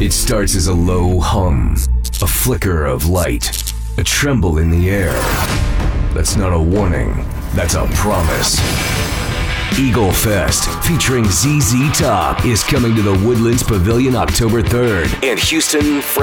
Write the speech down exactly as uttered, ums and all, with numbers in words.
It starts as a low hum, a flicker of light, a tremble in the air. That's not a warning, that's a promise. Eagle Fest, featuring Z Z Top, is coming to the Woodlands Pavilion October third. And Houston,